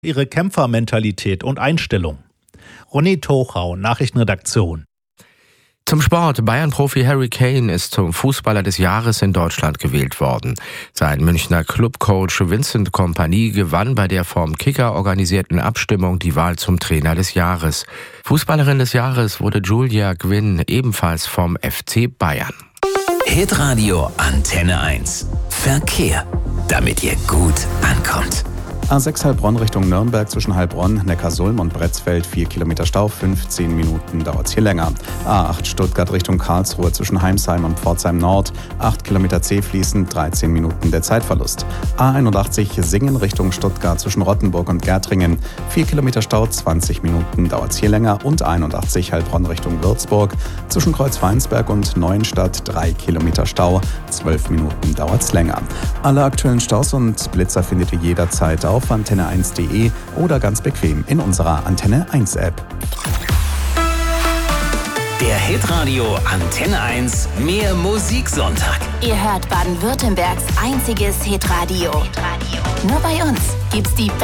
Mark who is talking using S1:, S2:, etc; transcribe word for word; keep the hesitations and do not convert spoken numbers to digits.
S1: ihre Kämpfermentalität und Einstellung. Ronny Tochau, Nachrichtenredaktion.
S2: Zum Sport. Bayern-Profi Harry Kane ist zum Fußballer des Jahres in Deutschland gewählt worden. Sein Münchner Clubcoach Vincent Kompany gewann bei der vom Kicker organisierten Abstimmung die Wahl zum Trainer des Jahres. Fußballerin des Jahres wurde Julia Gwynn, ebenfalls vom F C Bayern.
S3: Hitradio Antenne eins. Verkehr, damit ihr gut ankommt.
S4: A sechs Heilbronn Richtung Nürnberg zwischen Heilbronn, Neckarsulm und Bretzfeld, vier Kilometer Stau, fünfzehn Minuten dauert es hier länger. A acht Stuttgart Richtung Karlsruhe zwischen Heimsheim und Pforzheim Nord, acht Kilometer zäh fließend, dreizehn Minuten der Zeitverlust. A einundachtzig Singen Richtung Stuttgart zwischen Rottenburg und Gärtringen, vier Kilometer Stau, zwanzig Minuten dauert es hier länger. Und A einundachtzig Heilbronn Richtung Würzburg zwischen Kreuzweinsberg und Neuenstadt, drei Kilometer Stau, zwölf Minuten dauert es länger. Alle aktuellen Staus und Blitzer findet ihr jederzeit auf antenne eins punkt de oder ganz bequem in unserer Antenne eins App.
S3: Der Hitradio Antenne eins Mehr Musiksonntag.
S5: Ihr hört Baden-Württembergs einziges Hitradio. Nur bei uns gibt's die